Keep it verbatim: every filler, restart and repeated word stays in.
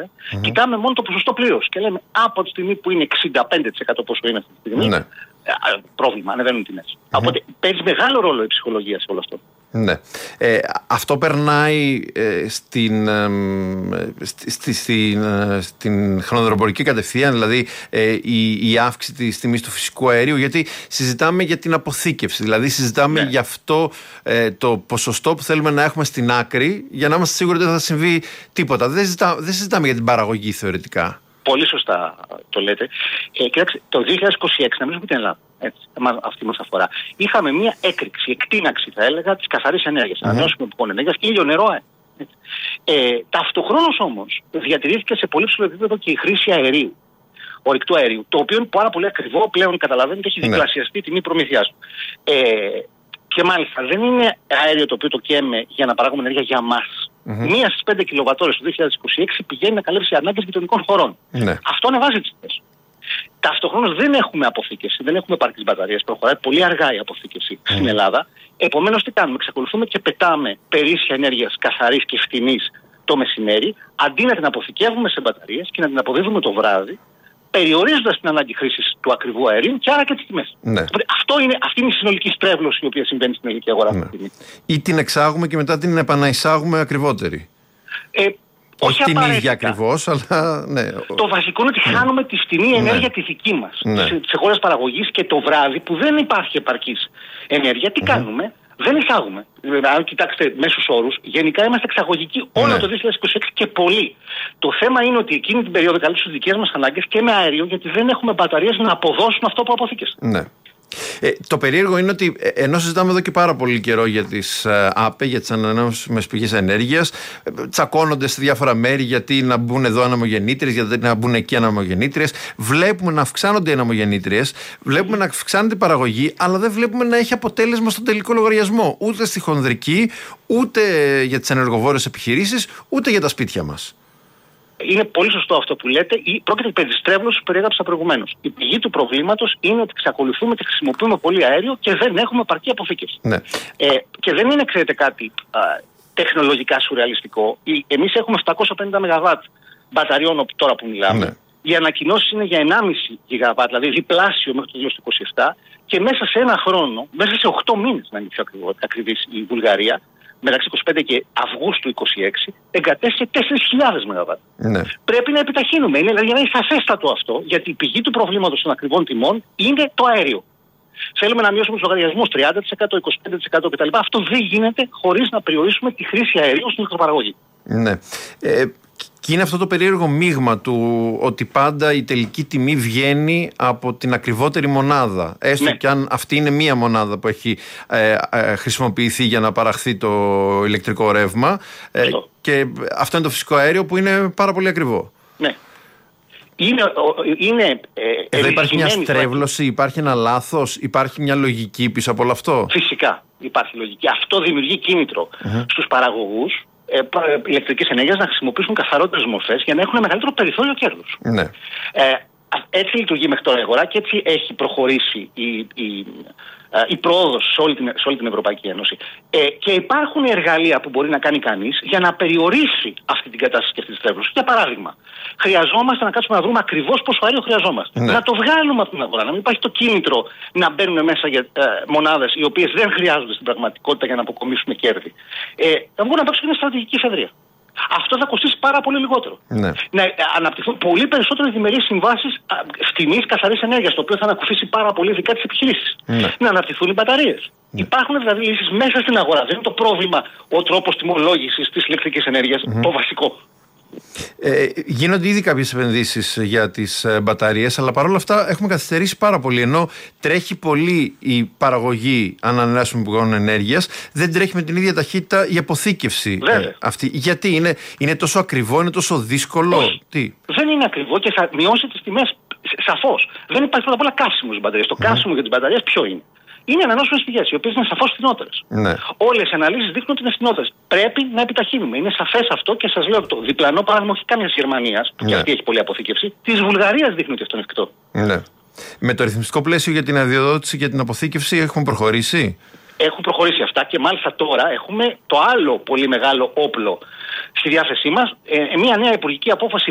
ασχολούμαστε, mm-hmm. κοιτάμε μόνο το ποσοστό πλήρωση και λέμε από τη στιγμή που είναι εξήντα πέντε τοις εκατό πόσο είναι αυτή τη στιγμή, ναι. πρόβλημα, ανεβαίνουν τιμές. Mm-hmm. Οπότε παίζει μεγάλο ρόλο η ψυχολογία σε όλο αυτό. Ναι. Ε, αυτό περνάει ε, στην, ε, στη, στην, ε, στην χρονοδρομική κατευθείαν, δηλαδή ε, η, η αύξηση της τιμής του φυσικού αερίου, γιατί συζητάμε για την αποθήκευση, δηλαδή συζητάμε ναι. για αυτό ε, το ποσοστό που θέλουμε να έχουμε στην άκρη για να είμαστε σίγουροι ότι δεν θα συμβεί τίποτα. Δεν, συζητά, δεν συζητάμε για την παραγωγή θεωρητικά. Πολύ σωστά το λέτε. Ε, κοιτάξτε, το δύο χιλιάδες είκοσι έξι, νομίζω που την Ελλάδα, έτσι, αυτή μας αφορά, είχαμε μία έκρηξη, εκτείναξη θα έλεγα, της καθαρής ενέργειας, mm-hmm. ανανεώσιμων πηγών ενέργειας και ήλιο νερό. Ε, ταυτοχρόνως όμως διατηρήθηκε σε πολύ ψηλό επίπεδο και η χρήση αερίου, ορυκτού αερίου, το οποίο είναι πάρα πολύ ακριβό, πλέον καταλαβαίνετε, έχει διπλασιαστεί η τιμή προμηθειάς του. Ε, και μάλιστα δεν είναι αέριο το οποίο το καίμε για να παράγουμε ενέργεια για μας. Mm-hmm. Μία στις πέντε κιλοβατόρες του δύο χιλιάδες είκοσι έξι πηγαίνει να καλύψει ανάγκες γειτονικών χωρών. Ναι. Αυτό ανεβάζει τις τιμές. Ταυτοχρόνως δεν έχουμε αποθήκευση, δεν έχουμε επαρκείς μπαταρίες, προχωράει πολύ αργά η αποθήκευση mm. στην Ελλάδα. Επομένως τι κάνουμε, εξακολουθούμε και πετάμε περίσσια ενέργειας καθαρής και φτηνής το μεσημέρι, αντί να την αποθηκεύουμε σε μπαταρίες και να την αποδίδουμε το βράδυ, περιορίζοντας την ανάγκη χρήσης του ακριβού αερίου και άρα και τις τιμές. Ναι. Αυτό είναι, αυτή είναι η συνολική στρέβλωση η οποία συμβαίνει στην ελληνική αγορά. Ναι. Αυτή ή την εξάγουμε και μετά την επαναεισάγουμε ακριβότερη. Ε, Όχι την ίδια ακριβώς, αλλά ναι. Το βασικό είναι ότι χάνουμε τη φτηνή ενέργεια ναι. τη δική μας. Ναι. Σε, σε χώρες παραγωγής και το βράδυ που δεν υπάρχει επαρκής ενέργεια, τι mm. κάνουμε, δεν εισάγουμε. Αν κοιτάξετε μέσους όρους, γενικά είμαστε εξαγωγικοί όλο ναι. το δύο χιλιάδες είκοσι έξι και πολύ. Το θέμα είναι ότι εκείνη την περίοδο καλύψουμε τις δικές μας ανάγκες και με αέριο, γιατί δεν έχουμε μπαταρίες να αποδώσουν αυτό που αποθήκεστε. Ναι. Ε, το περίεργο είναι ότι ενώ συζητάμε εδώ και πάρα πολύ καιρό για τις ε, ΑΠΕ, για τις ανανεώσιμες πηγές ενέργειας, ε, τσακώνονται σε διάφορα μέρη γιατί να μπουν εδώ αναμογεννήτριες, γιατί να μπουν εκεί αναμογεννήτριες. Βλέπουμε να αυξάνονται οι αναμογεννήτριες, βλέπουμε να αυξάνεται η παραγωγή, αλλά δεν βλέπουμε να έχει αποτέλεσμα στον τελικό λογαριασμό. Ούτε στη χονδρική, ούτε για τις ενεργοβόρες επιχειρήσεις, ούτε για τα σπίτια μας. Είναι πολύ σωστό αυτό που λέτε. Πρόκειται περί στρέβλωσης που περιέγραψα προηγουμένως. Η πηγή του προβλήματος είναι ότι εξακολουθούμε και χρησιμοποιούμε πολύ αέριο και δεν έχουμε επαρκή αποθήκευση. Ναι. Ε, και δεν είναι, ξέρετε, κάτι α, τεχνολογικά σουρεαλιστικό. Εμείς έχουμε επτακόσια πενήντα μεγαβάτ μπαταριών τώρα που μιλάμε. Ναι. Οι ανακοινώσεις είναι για ενάμιση γιγαβάτ, δηλαδή διπλάσιο μέχρι το δύο χιλιάδες είκοσι επτά, και μέσα σε ένα χρόνο, μέσα σε οκτώ μήνες να είναι πιο ακριβής η Βουλγαρία, μεταξύ είκοσι πέντε και Αυγούστου είκοσι έξι, εγκατέστησε τέσσερις χιλιάδες μεγαβάτ. Ναι. Πρέπει να επιταχύνουμε. Είναι δηλαδή είναι σαφέστατο αυτό, γιατί η πηγή του προβλήματος των ακριβών τιμών είναι το αέριο. Θέλουμε να μειώσουμε τους λογαριασμούς τριάντα τοις εκατό, είκοσι πέντε τοις εκατό κτλ. Αυτό δεν γίνεται χωρίς να περιορίσουμε τη χρήση αερίου στην ηλεκτροπαραγωγή. Ναι. Ε, και είναι αυτό το περίεργο μείγμα του ότι πάντα η τελική τιμή βγαίνει από την ακριβότερη μονάδα. Έστω ναι. και αν αυτή είναι μία μονάδα που έχει ε, ε, χρησιμοποιηθεί για να παραχθεί το ηλεκτρικό ρεύμα. Ε, και αυτό είναι το φυσικό αέριο που είναι πάρα πολύ ακριβό. Ναι. Είναι, είναι, ε, Εδώ υπάρχει μια στρέβλωση, υπάρχει ένα λάθος, υπάρχει μια λογική πίσω από όλο αυτό. Φυσικά υπάρχει λογική. Αυτό δημιουργεί κίνητρο uh-huh. στους παραγωγούς ε, ηλεκτρικής ενέργειας να χρησιμοποιήσουν καθαρότερες μορφές για να έχουν μεγαλύτερο περιθώριο κέρδους. Ναι. Ε, έτσι λειτουργεί μέχρι τώρα η αγορά και έτσι έχει προχωρήσει η, η, η πρόοδος σε όλη την, σε όλη την Ευρωπαϊκή Ένωση. Ε, και υπάρχουν εργαλεία που μπορεί να κάνει κανείς για να περιορίσει αυτή την κατάσταση και αυτή τη στρέβλωση. Για παράδειγμα, χρειαζόμαστε να κάτσουμε να βρούμε ακριβώς πόσο αέριο χρειαζόμαστε. Ναι. Να το βγάλουμε από την αγορά, να μην υπάρχει το κίνητρο να μπαίνουν μέσα για ε, μονάδες οι οποίες δεν χρειάζονται στην πραγματικότητα για να αποκομίσουμε κέρδη. Ε, να βγουν να παίξουν μια στρατηγική εφεδρεία. Αυτό θα κοστίσει πάρα πολύ λιγότερο. Ναι. Να αναπτυχθούν πολύ περισσότερες διμερείς συμβάσεις φτηνής καθαρής ενέργειας, το οποίο θα ανακουφίσει πάρα πολύ ειδικά τις επιχειρήσεις. Ναι. Να αναπτυχθούν οι μπαταρίες. Ναι. Υπάρχουν δηλαδή λύσεις μέσα στην αγορά. Δεν είναι το πρόβλημα ο τρόπος τιμολόγησης της ηλεκτρικής ενέργειας, mm-hmm. το βασικό. Ε, γίνονται ήδη κάποιες επενδύσεις για τις ε, μπαταρίες, αλλά παρόλα αυτά έχουμε καθυστερήσει πάρα πολύ. Ενώ τρέχει πολύ η παραγωγή ανανεώσιμων πηγών ενέργειας, δεν τρέχει με την ίδια ταχύτητα η αποθήκευση ε, αυτή. Γιατί είναι, είναι τόσο ακριβό, είναι τόσο δύσκολο? Όχι. Τι? Δεν είναι ακριβό και θα μειώσει τις τιμές σαφώς. Δεν υπάρχει πρώτα απ' όλα καύσιμο στις μπαταρίες. Το mm. καύσιμο για τις μπαταρίες ποιο είναι? Είναι ανανεώσιμες πηγές, οι οποίες είναι σαφώς φθηνότερες. Ναι. Όλες οι αναλύσεις δείχνουν ότι είναι φθηνότερες. Πρέπει να επιταχύνουμε. Είναι σαφές αυτό και σας λέω το διπλανό παράδειγμα, όχι καμίας Γερμανίας, που ναι. και αυτή έχει πολλή αποθήκευση, της Βουλγαρίας δείχνει ότι αυτό είναι εφικτό. Ναι. Με το ρυθμιστικό πλαίσιο για την αδειοδότηση και την αποθήκευση έχουν προχωρήσει. Έχουν προχωρήσει αυτά και μάλιστα τώρα έχουμε το άλλο πολύ μεγάλο όπλο στη διάθεσή μας, ε, μια νέα υπουργική απόφαση